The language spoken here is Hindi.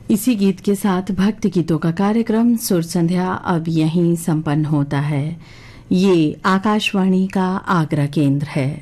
इसी गीत के साथ भक्ति गीतों का कार्यक्रम सुर संध्या अब यहीं संपन्न होता है। ये आकाशवाणी का आगरा केंद्र है।